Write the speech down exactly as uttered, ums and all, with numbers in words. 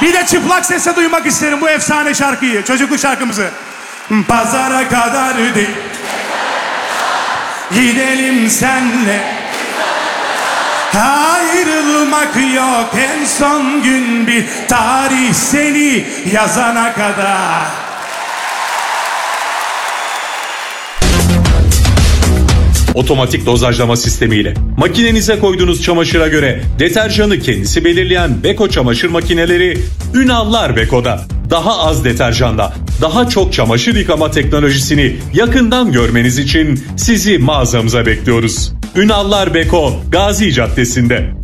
Bir de çıplak sesle duymak isterim bu efsane şarkıyı. Çocukluk şarkımızı. Pazara kadar değil. Gidelim senle. Ayrılmak yok, en son gün bir tarih seni yazana kadar. Otomatik dozajlama sistemiyle makinenize koyduğunuz çamaşıra göre deterjanı kendisi belirleyen Beko çamaşır makineleri Ünallar Beko'da. Daha az deterjanla daha çok çamaşır yıkama teknolojisini yakından görmeniz için sizi mağazamıza bekliyoruz. Ünallar Beko, Gazi Caddesi'nde.